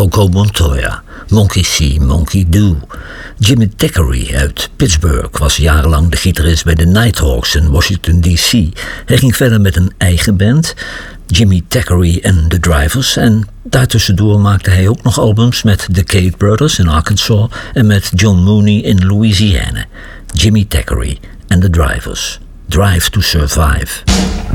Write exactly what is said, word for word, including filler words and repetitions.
Coco Montoya, Monkey See, Monkey Do. Jimmy Thackeray uit Pittsburgh was jarenlang de gitarist bij de Nighthawks in Washington D C. Hij ging verder met een eigen band, Jimmy Thackeray and the Drivers, en daartussendoor maakte hij ook nog albums met de Cade Brothers in Arkansas en met John Mooney in Louisiana. Jimmy Thackeray and the Drivers, Drive to Survive.